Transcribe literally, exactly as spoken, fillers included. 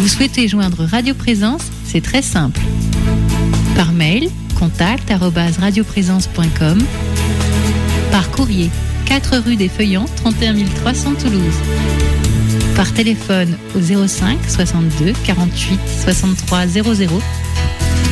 Vous souhaitez joindre Radio Présence? C'est très simple. Par mail, contact arobase radioprésence point com. Par courrier, quatre rue des Feuillants, trente et un mille trois cents Toulouse. Par téléphone au zéro cinq soixante-deux quarante-huit soixante-trois zéro zéro